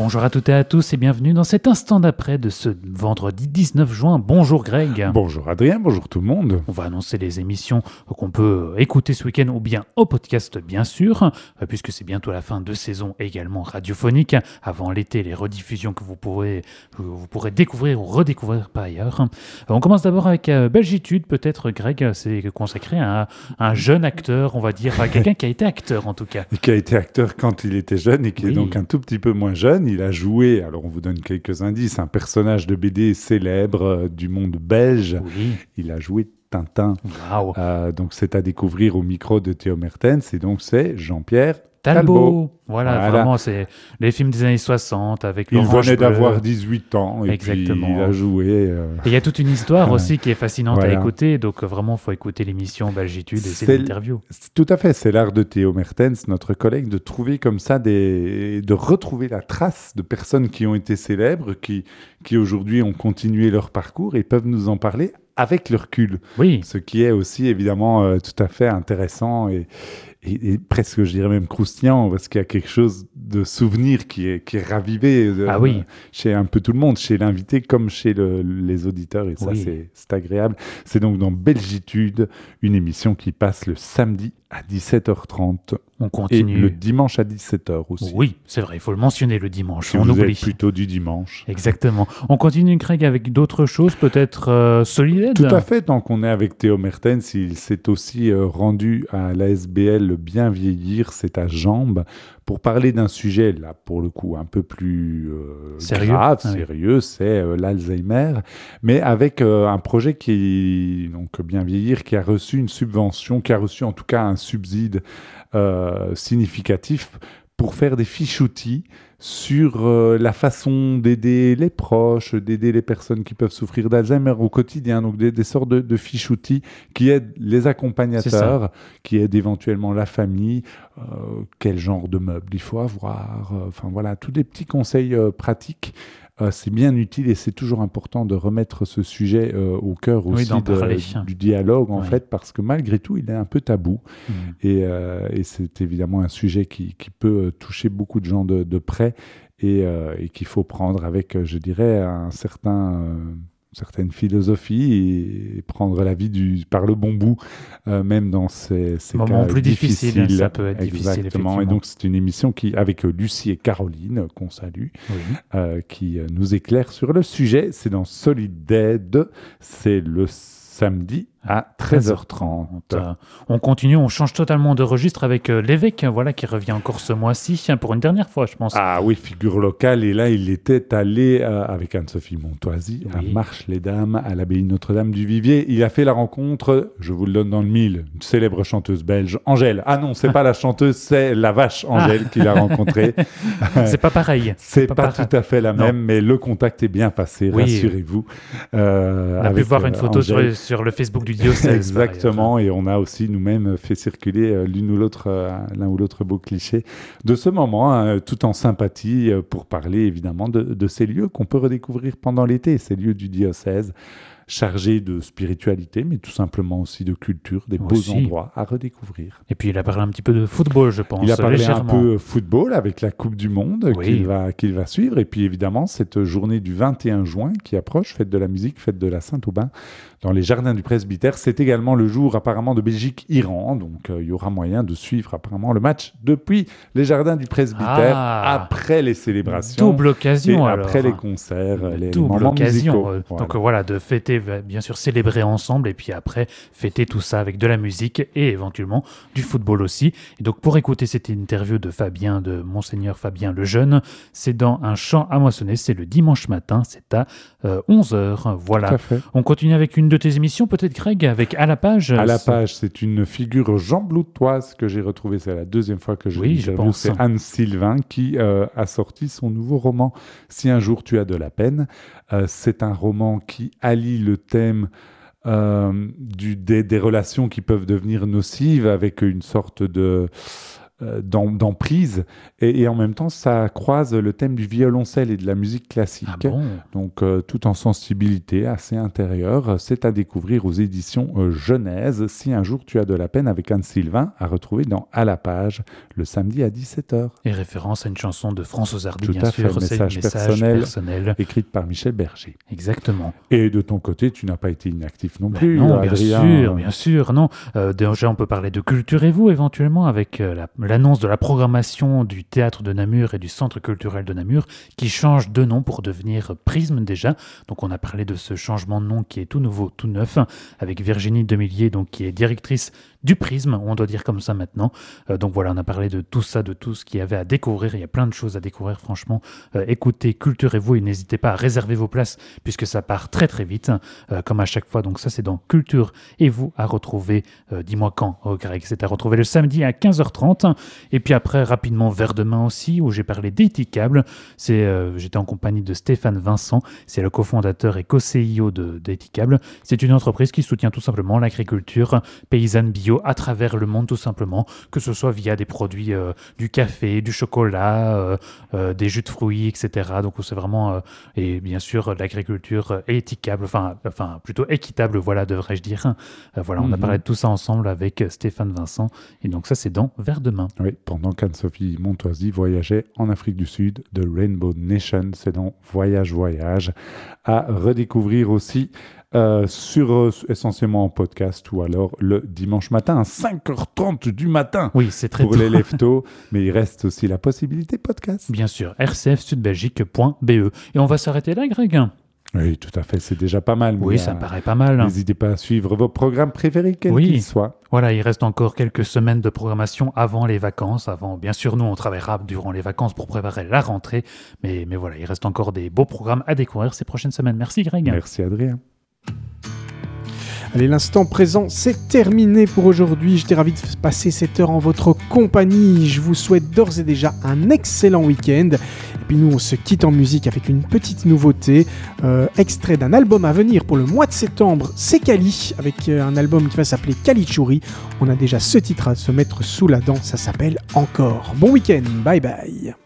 Bonjour à toutes et à tous et bienvenue dans cet instant d'après de ce vendredi 19 juin. Bonjour Greg. Bonjour Adrien, bonjour tout le monde. On va annoncer les émissions qu'on peut écouter ce week-end ou bien au podcast bien sûr, puisque c'est bientôt la fin de saison également radiophonique. Avant l'été, les rediffusions que vous pourrez découvrir ou redécouvrir par ailleurs. On commence d'abord avec Belgitude, peut-être Greg, c'est consacré à un jeune acteur, on va dire, à quelqu'un qui a été acteur en tout cas. Qui a été acteur quand il était jeune et qui est donc un tout petit peu moins jeune. Il a joué, alors on vous donne quelques indices, un personnage de BD célèbre du monde belge. Oui. Il a joué Tintin. Wow. Donc c'est à découvrir au micro de Théo Mertens et donc c'est Jean-Pierre Talbot. Voilà, vraiment, c'est les films des années 60 avec il l'Orange venait Bleu. d'avoir 18 ans et Exactement. puis il a joué. Et il y a toute une histoire aussi qui est fascinante Voilà. à écouter, donc vraiment, il faut écouter l'émission Belgitude et c'est l'interview. Tout à fait, c'est l'art de Théo Mertens, notre collègue, de trouver comme ça de retrouver la trace de personnes qui ont été célèbres, qui aujourd'hui ont continué leur parcours et peuvent nous en parler avec le recul. Oui. Ce qui est aussi évidemment tout à fait intéressant et presque, je dirais même croustillant, parce qu'il y a quelque chose de souvenir qui est ravivé chez un peu tout le monde, chez l'invité comme chez les auditeurs, et ça c'est agréable. C'est donc dans Belgitude, une émission qui passe le samedi à 17h30. On continue. Et le dimanche à 17h aussi. Oui, c'est vrai, il faut le mentionner le dimanche. Si on vous oublie. êtes plutôt du dimanche. Exactement. On continue, Craig, avec d'autres choses, peut-être solides. Tout à fait, tant qu'on est avec Théo Mertens, il s'est aussi rendu à l'ASBL Bien Vieillir, c'est à Jambes, pour parler d'un sujet, là, pour le coup, un peu plus grave, sérieux, c'est l'Alzheimer, mais avec un projet donc Bien Vieillir, qui a reçu une subvention, qui a reçu en tout cas un subside significatif pour faire des fiches-outils sur la façon d'aider les proches, d'aider les personnes qui peuvent souffrir d'Alzheimer au quotidien. Donc des sortes de fiches-outils qui aident les accompagnateurs, qui aident éventuellement la famille, quel genre de meubles il faut avoir, enfin voilà, tous des petits conseils pratiques. C'est bien utile et c'est toujours important de remettre ce sujet au cœur aussi du dialogue en fait, parce que malgré tout il est un peu tabou et c'est évidemment un sujet qui peut toucher beaucoup de gens de près et qu'il faut prendre avec, je dirais, certaine philosophie et prendre la vie par le bon bout, même dans ces moments cas plus difficiles. Ça peut être difficile, effectivement. Et donc c'est une émission avec Lucie et Caroline, qu'on salue, qui nous éclaire sur le sujet. C'est dans Solid Dead, c'est le samedi à 13h30. On continue, on change totalement de registre avec l'évêque, qui revient encore ce mois-ci, pour une dernière fois, je pense. Ah oui, figure locale. Et là, il était allé avec Anne-Sophie Montoisy à Marche-les-Dames, à l'abbaye Notre-Dame du Vivier. Il a fait la rencontre, je vous le donne dans le mille, une célèbre chanteuse belge, Angèle. Ah non, c'est pas la chanteuse, c'est la vache Angèle qu'il a rencontrée. C'est pas pareil. C'est pas tout à fait la même, mais le contact est bien passé, rassurez-vous. On a pu voir une photo sur le Facebook du diocèse. Exactement, et on a aussi nous-mêmes fait circuler l'un ou l'autre beau cliché de ce moment, tout en sympathie, pour parler évidemment de ces lieux qu'on peut redécouvrir pendant l'été, ces lieux du diocèse chargés de spiritualité, mais tout simplement aussi de culture, des beaux endroits à redécouvrir. Et puis il a parlé un petit peu de football, je pense. Il a parlé légèrement. un peu football avec la Coupe du Monde qu'il va suivre, et puis évidemment cette journée du 21 juin qui approche, fête de la musique, fête de la Saint-Aubin, dans les jardins du presbytère. C'est également le jour apparemment de Belgique-Iran, donc il y aura moyen de suivre apparemment le match depuis les jardins du presbytère, après les célébrations. Double occasion et après les concerts, les double moments occasion. musicaux. Donc voilà, de fêter, bien sûr, célébrer ensemble, et puis après, fêter tout ça avec de la musique et éventuellement du football aussi. Et donc pour écouter cette interview de Monseigneur Fabien Lejeune, c'est dans Un champ à moissonner, c'est le dimanche matin, c'est à 11h. Voilà. On continue avec une de tes émissions, peut-être Greg, avec À la page. À la page, c'est une figure jean-bloutoise que j'ai retrouvée, c'est la deuxième fois que je l'interviewe, c'est Anne Sylvain qui a sorti son nouveau roman Si un jour tu as de la peine. C'est un roman qui allie le thème des relations qui peuvent devenir nocives avec une sorte de d'emprise, et en même temps ça croise le thème du violoncelle et de la musique classique. Ah bon? Donc tout en sensibilité assez intérieure. C'est à découvrir aux éditions Genèse, si un jour tu as de la peine, avec Anne-Sylvain, à retrouver dans À la page le samedi à 17h. Et référence à une chanson de François Hardy, Tout bien à sûr, fait, c'est message personnel, écrite par Michel Berger. Exactement. Et de ton côté, tu n'as pas été inactif non plus, Non, Adrien. bien sûr, non. Déjà, on peut parler de Culturez-vous éventuellement avec l'annonce de la programmation du Théâtre de Namur et du Centre culturel de Namur qui change de nom pour devenir Prisme déjà. Donc, on a parlé de ce changement de nom qui est tout nouveau, tout neuf, avec Virginie Demillier, donc, qui est directrice du Prisme, on doit dire comme ça maintenant. Donc voilà, on a parlé de tout ça, de tout ce qu'il y avait à découvrir. Il y a plein de choses à découvrir, franchement. Écoutez, Culturez-vous et n'hésitez pas à réserver vos places puisque ça part très très vite, comme à chaque fois. Donc ça, c'est dans Culture et vous à retrouver, dis-moi quand, Greg, c'est à retrouver le samedi à 15h30. Et puis après, rapidement, vers demain aussi, où j'ai parlé d'Etikable. J'étais en compagnie de Stéphane Vincent, c'est le cofondateur et co-CEO d'Etikable. C'est une entreprise qui soutient tout simplement l'agriculture paysanne bio à travers le monde tout simplement, que ce soit via des produits du café, du chocolat, des jus de fruits, etc. Donc c'est vraiment, et bien sûr l'agriculture éthiquable, enfin plutôt équitable, voilà, devrais-je dire. Voilà, on a parlé de tout ça ensemble avec Stéphane Vincent, et donc ça c'est dans Vers demain. Oui, pendant qu'Anne-Sophie Montoisy voyageait en Afrique du Sud, de Rainbow Nation, c'est dans Voyage à redécouvrir aussi essentiellement en podcast ou alors le dimanche matin à 5h30 du matin. Oui, c'est très pour tôt. les lève-tôt, mais il reste aussi la possibilité podcast. Bien sûr, rcfsudbelgique.be. Et on va s'arrêter là, Greg. Oui, tout à fait, c'est déjà pas mal. Oui, ça me paraît pas mal. N'hésitez pas à suivre vos programmes préférés, quels qu'ils soient. Voilà, il reste encore quelques semaines de programmation avant les vacances. Bien sûr, nous, on travaillera durant les vacances pour préparer la rentrée. Mais voilà, il reste encore des beaux programmes à découvrir ces prochaines semaines. Merci, Greg. Merci, Adrien. Allez, l'instant présent, c'est terminé pour aujourd'hui. J'étais ravi de passer cette heure en votre compagnie. Je vous souhaite d'ores et déjà un excellent week-end. Et puis nous, on se quitte en musique avec une petite nouveauté. Extrait d'un album à venir pour le mois de septembre, c'est Kali, avec un album qui va s'appeler Kalichuri. On a déjà ce titre à se mettre sous la dent, ça s'appelle Encore. Bon week-end, bye bye.